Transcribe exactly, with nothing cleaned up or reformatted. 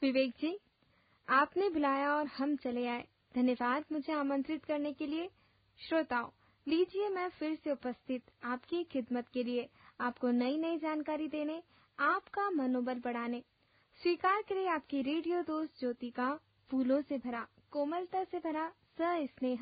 विवेक जी, आपने बुलाया और हम चले आए। धन्यवाद मुझे आमंत्रित करने के लिए। श्रोताओं, लीजिए मैं फिर से उपस्थित आपकी खिदमत के लिए, आपको नई नई जानकारी देने, आपका मनोबल बढ़ाने। स्वीकार करें आपकी रेडियो दोस्त ज्योति का फूलों से भरा, कोमलता से भरा सस्नेह